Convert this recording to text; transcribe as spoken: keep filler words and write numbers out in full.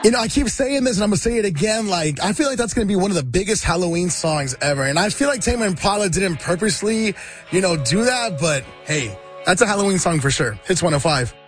You know, I keep saying this, and I'm going to say it again. Like, I feel like that's going to be one of the biggest Halloween songs ever. And I feel like Tame Impala didn't purposely, you know, do that. But, hey, that's a Halloween song for sure. Hits one oh five.